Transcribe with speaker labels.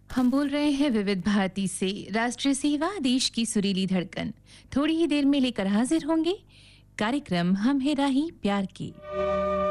Speaker 1: हम बोल रहे हैं विविध भारती से। राष्ट्रीय सेवा देश की सुरीली धड़कन। थोड़ी ही देर में लेकर हाजिर होंगे कार्यक्रम हम है राही प्यार की।